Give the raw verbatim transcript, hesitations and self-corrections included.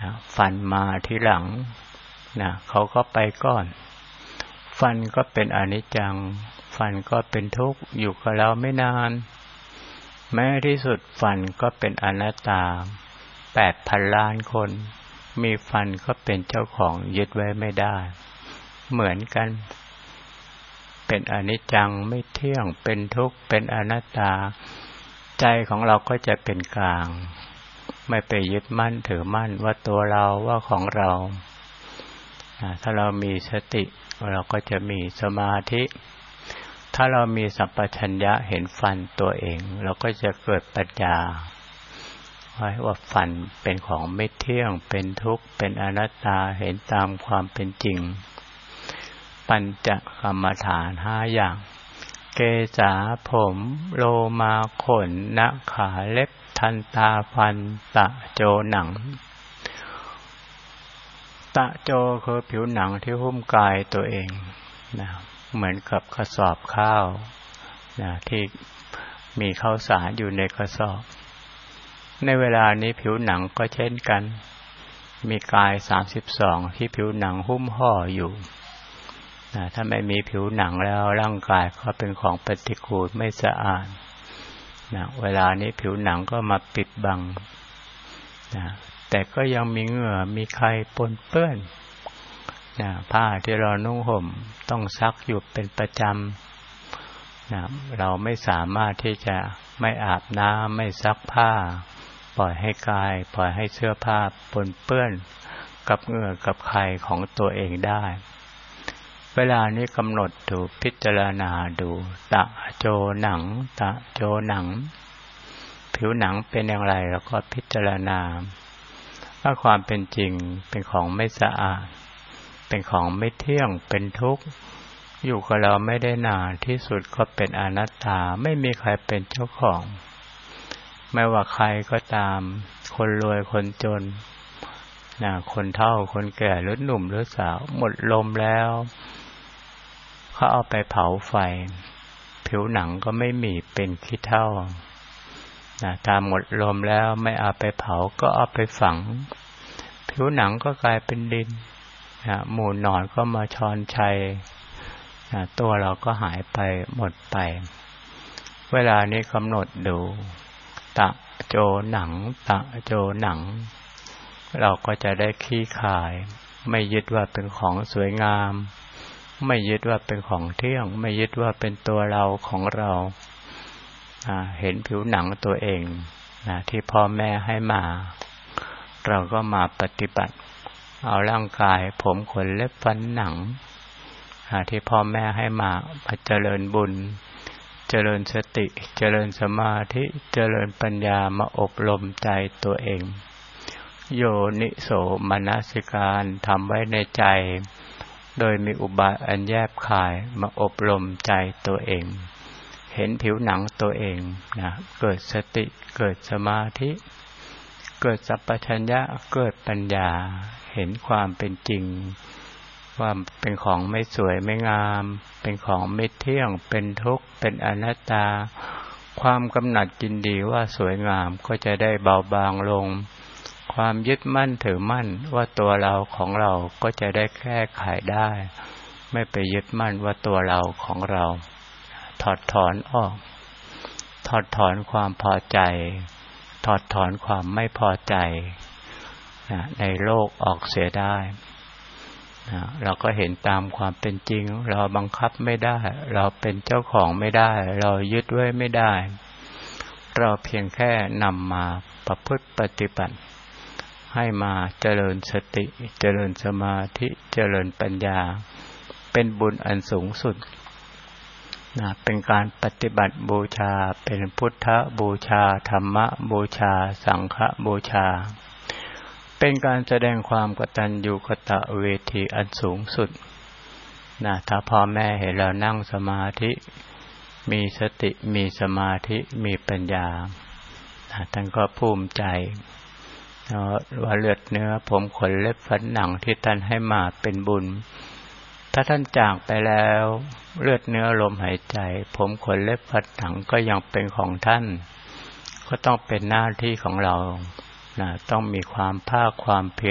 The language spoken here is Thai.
นะฟันมาทีหลังนะเขาก็ไปก่อนฟันก็เป็นอนิจจังฟันก็เป็นทุกข์อยู่กับเราไม่นานแม้ที่สุดฟันก็เป็นอนัตตาแปดพันล้านคนมีฟันก็เป็นเจ้าของยึดไว้ไม่ได้เหมือนกันเป็นอนิจจังไม่เที่ยงเป็นทุกข์เป็นอนัตตาใจของเราก็จะเป็นกลางไม่ไปยึดมั่นถือมั่นว่าตัวเราว่าของเราถ้าเรามีสติเราก็จะมีสมาธิถ้าเรามีสัมปชัญญะเห็นฟันตัวเองเราก็จะเกิดปัญญาว่าฟันเป็นของไม่เที่ยงเป็นทุกข์เป็นอนัตตาเห็นตามความเป็นจริงปัญจกรรมฐานห้าอย่างเกษาผมโลมาขนหนังขาเล็บทันตาฟันตะโจหนังตะโจคือผิวหนังที่หุ้มกายตัวเองนะเหมือนกับกระสอบข้าวนะที่มีข้าวสารอยู่ในกระสอบในเวลานี้ผิวหนังก็เช่นกันมีกายสามสิบสองที่ผิวหนังหุ้มห่ออยู่นะถ้าไม่มีผิวหนังแล้วร่างกายก็เป็นของปฏิกูลไม่สะอาดนะเวลานี้ผิวหนังก็มาปิดบังนะแต่ก็ยังมีเหงื่อมีไข้ปนเปื้อนนะผ้าที่เรานุ่งห่มต้องซักอยู่เป็นประจำนะเราไม่สามารถที่จะไม่อาบน้ำไม่ซักผ้าปล่อยให้กายปล่อยให้เสื้อผ้าปนเปื้อนกับเหงื่อกับไข้ของตัวเองได้เวลานี้กำหนดดูพิจารณาดูตะโจหนังตะโจหนังผิวหนังเป็นอย่างไรแล้วก็พิจารณาว่าความเป็นจริงเป็นของไม่สะอาดเป็นของไม่เที่ยงเป็นทุกข์อยู่กับเราไม่ได้นานที่สุดก็เป็นอนัตตาไม่มีใครเป็นเจ้าของไม่ว่าใครก็ตามคนรวยคนจนนะคนเฒ่าคนแก่หรือหนุ่มหรือสาวหมดลมแล้วเขาเอาไปเผาไฟผิวหนังก็ไม่มีเป็นขี้เถ้านะถ้าหมดลมแล้วไม่เอาไปเผาก็เอาไปฝังผิวหนังก็กลายเป็นดินนะหมู่หนอนก็มาชอนชัยนะตัวเราก็หายไปหมดไปเวลานี้กำหนดดูตะโจหนังตะโจหนังเราก็จะได้คลี่คลายไม่ยึดว่าเป็นของสวยงามไม่ยึดว่าเป็นของเที่ยงไม่ยึดว่าเป็นตัวเราของเราเห็นผิวหนังตัวเองนะที่พ่อแม่ให้มาเราก็มาปฏิบัติเอาร่างกายผมขนเล็บฟันหนังที่พ่อแม่ให้มาเจริญบุญเจริญสติเจริญสมาธิเจริญปัญญามาอบรมใจตัวเองโยนิโสมนสิการทำไว้ในใจโดยมีอุบายอันแยบคายมาอบรมใจตัวเองเห็นผิวหนังตัวเองนะเกิดสติเกิดสมาธิเกิดสัพพัญญะเกิดปัญญาเห็นความเป็นจริงว่าเป็นของไม่สวยไม่งามเป็นของไม่เที่ยงเป็นทุกข์เป็นอนัตตาความกำหนัดยินดีว่าสวยงามก็จะได้เบาบางลงความยึดมั่นถือมั่นว่าตัวเราของเราก็จะได้แก้ไขได้ไม่ไปยึดมั่นว่าตัวเราของเราถอดถอนออกถอดถอนความพอใจถอดถอนความไม่พอใจในโลกออกเสียได้เราก็เห็นตามความเป็นจริงเราบังคับไม่ได้เราเป็นเจ้าของไม่ได้เรายึดไว้ไม่ได้เราเพียงแค่นำมาประพฤติปฏิบัติให้มาเจริญสติเจริญสมาธิเจริญปัญญาเป็นบุญอันสูงสุดนะเป็นการปฏิบัติบูชาเป็นพุทธบูชาธรรมบูชาสังฆบูชาเป็นการแสดงความกตัญญูกตเวทีอันสูงสุดนะถ้าพ่อแม่เห็นเรานั่งสมาธิมีสติมีสมาธิมีปัญญานะท่านก็ภูมิใจว่าเลือดเนื้อผมขนเล็บฟันหนังที่ท่านให้มาเป็นบุญถ้าท่านจากไปแล้วเลือดเนื้อลมหายใจผมขนเล็บฟันหนังก็ยังเป็นของท่านก็ต้องเป็นหน้าที่ของเรานะต้องมีความภาคความเพียร